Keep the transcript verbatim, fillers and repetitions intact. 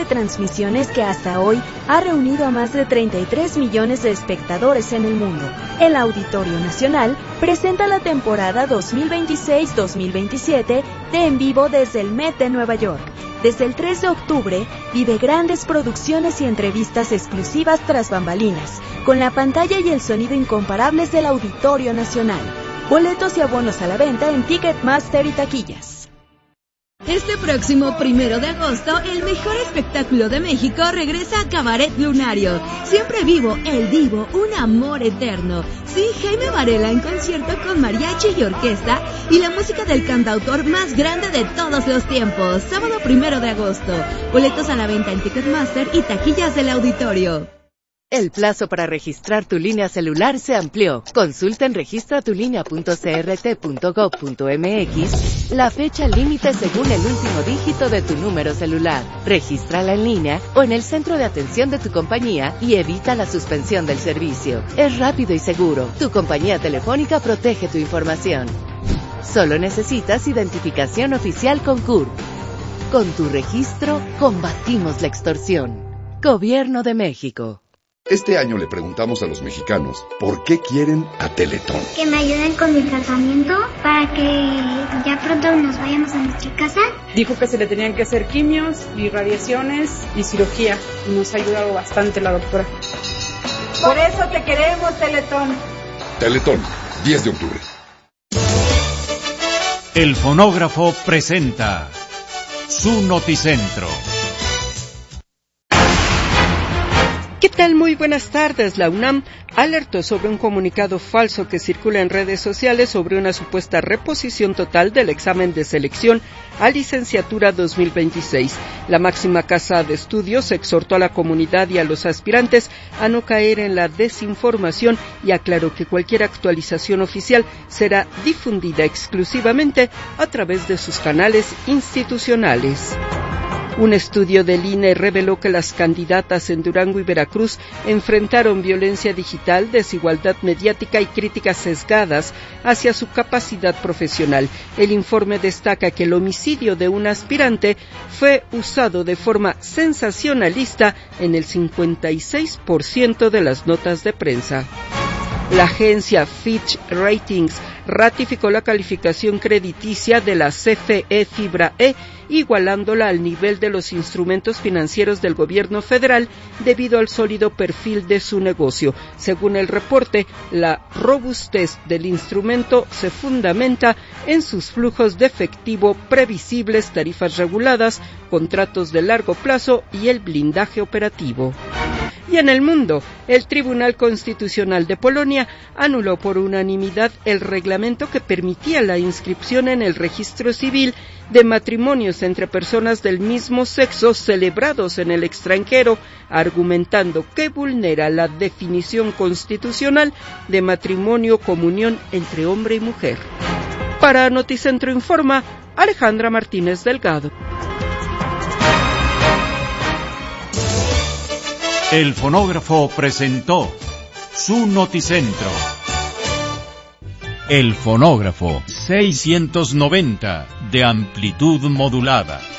de transmisiones que hasta hoy ha reunido a más de treinta y tres millones de espectadores en el mundo. El Auditorio Nacional presenta la temporada dos mil veintiséis dos mil veintisiete de En Vivo desde el Met de Nueva York. Desde el tres de octubre, vive grandes producciones y entrevistas exclusivas tras bambalinas, con la pantalla y el sonido incomparables del Auditorio Nacional. Boletos y abonos a la venta en Ticketmaster y taquillas. Este próximo primero de agosto, el mejor espectáculo de México regresa a Cabaret Lunario. Siempre vivo, el divo, un amor eterno. Sí, Jaime Varela en concierto con mariachi y orquesta y la música del cantautor más grande de todos los tiempos. Sábado primero de agosto. Boletos a la venta en Ticketmaster y taquillas del auditorio. El plazo para registrar tu línea celular se amplió. Consulta en registratulínea punto c r t punto gov punto m x la fecha límite según el último dígito de tu número celular. Regístrala en línea o en el centro de atención de tu compañía y evita la suspensión del servicio. Es rápido y seguro. Tu compañía telefónica protege tu información. Solo necesitas identificación oficial con C U R P. Con tu registro, combatimos la extorsión. Gobierno de México. Este año le preguntamos a los mexicanos por qué quieren a Teletón. Que me ayuden con mi tratamiento para que ya pronto nos vayamos a nuestra casa. Dijo que se le tenían que hacer quimios y radiaciones y cirugía. Y nos ha ayudado bastante la doctora. Por eso te queremos, Teletón. Teletón, diez de octubre. El Fonógrafo presenta su Noticentro. ¿Qué tal? Muy buenas tardes. La UNAM alertó sobre un comunicado falso que circula en redes sociales sobre una supuesta reposición total del examen de selección a licenciatura dos mil veintiséis. La máxima casa de estudios exhortó a la comunidad y a los aspirantes a no caer en la desinformación y aclaró que cualquier actualización oficial será difundida exclusivamente a través de sus canales institucionales. Un estudio del I N E reveló que las candidatas en Durango y Veracruz enfrentaron violencia digital, desigualdad mediática y críticas sesgadas hacia su capacidad profesional. El informe destaca que el homicidio de un aspirante fue usado de forma sensacionalista en el cincuenta y seis por ciento de las notas de prensa. La agencia Fitch Ratings ratificó la calificación crediticia de la C F E Fibra E, igualándola al nivel de los instrumentos financieros del gobierno federal debido al sólido perfil de su negocio. Según el reporte, la robustez del instrumento se fundamenta en sus flujos de efectivo previsibles, tarifas reguladas, contratos de largo plazo y el blindaje operativo. Y en el mundo, el Tribunal Constitucional de Polonia anuló por unanimidad el reglamento que permitía la inscripción en el registro civil de matrimonios entre personas del mismo sexo celebrados en el extranjero, argumentando que vulnera la definición constitucional de matrimonio comunión entre hombre y mujer. Para Noticentro Informa, Alejandra Martínez Delgado. El Fonógrafo presentó su Noticentro. El Fonógrafo seiscientos noventa de amplitud modulada.